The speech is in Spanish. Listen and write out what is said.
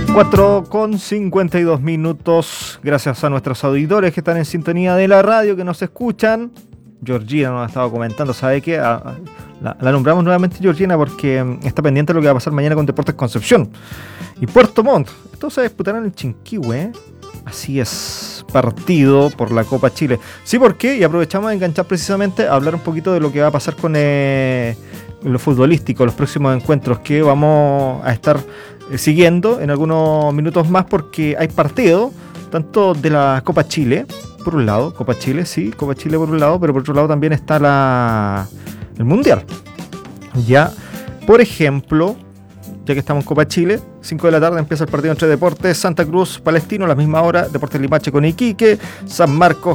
4:52. Gracias a nuestros auditores que están en sintonía de la radio, que nos escuchan. Georgina nos ha estado comentando, ¿sabe qué? La nombramos nuevamente Georgina porque está pendiente de lo que va a pasar mañana con Deportes Concepción y Puerto Montt. Esto se disputará en el Chinquihue. Así es, partido por la Copa Chile. Sí, ¿por qué? Y aprovechamos de enganchar precisamente a hablar un poquito de lo que va a pasar con lo futbolístico, los próximos encuentros que vamos a estar siguiendo en algunos minutos más, porque hay partido tanto de la Copa Chile, por un lado, Copa Chile por un lado, pero por otro lado también está el Mundial. Ya, por ejemplo, ya que estamos en Copa Chile, 5 de la tarde empieza el partido entre Deportes Santa Cruz Palestino, a la misma hora, Deportes Limache con Iquique, San Marcos